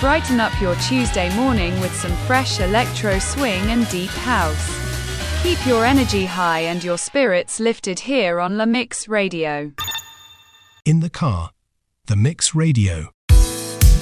brighten up your Tuesday morning with some fresh electro swing and deep house. Keep your energy high and your spirits lifted here on La Mix Radio. In the car, The Mix Radio.